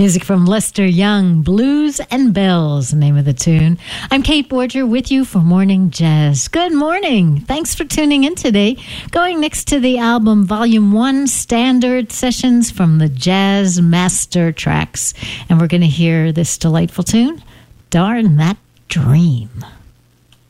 Music from Lester Young, Blues and Bells, the name of the tune. I'm Kate Borger with you for Morning Jazz. Good morning. Thanks for tuning in today. Going next to the album Volume 1, Standard Sessions from the Jazz Master Tracks. And we're going to hear this delightful tune, Darn That Dream.